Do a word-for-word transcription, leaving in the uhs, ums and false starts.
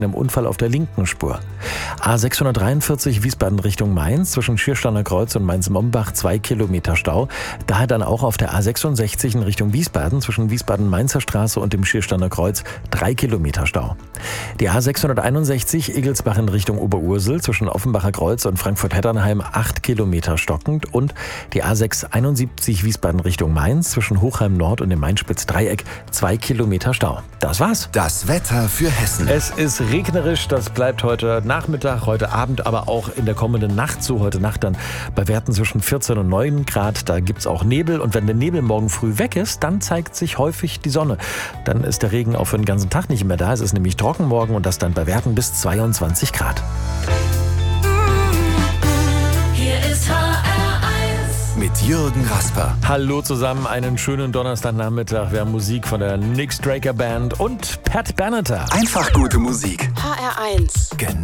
einem Unfall auf der linken Spur. A sechshundertdreiundvierzig Wiesbaden Richtung Mainz, zwischen Schiersteiner Kreuz und Mainz-Mombach zwei Kilometer Stau. Daher dann auch auf der A sechsundsechzig in Richtung Wiesbaden, zwischen Wiesbaden-Mainzer Straße und dem Schiersteiner Kreuz drei Kilometer Stau. Die A sechshunderteinundsechzig Igelsbach in Richtung Oberursel, zwischen Offenbacher Kreuz und Frankfurt-Heddernheim acht Kilometer stockend. Und die A sechshunderteinundsiebzig Wiesbaden Richtung Mainz, zwischen Hochheim Nord und dem Main-Spitz-Dreieck zwei Kilometer Stau. Das war's. Das Wetter für Hessen. Es ist regnerisch, das bleibt heute Nachmittag, heute Abend, aber auch in der kommenden Nacht so. Heute Nacht dann bei Werten zwischen vierzehn und neun Grad, da gibt's auch Nebel. Und wenn der Nebel morgen früh weg ist, dann zeigt sich häufig die Sonne. Dann ist der Regen auch für den ganzen Tag nicht mehr da. Es ist nämlich trocken morgen und das dann bei Werten bis zweiundzwanzig Grad. Hier ist H R eins. Mit Jürgen Rasper. Hallo zusammen, einen schönen Donnerstagnachmittag. Wir haben Musik von der Nick Straker Band und Pat Benatar. Einfach gute Musik. H R eins. Genau.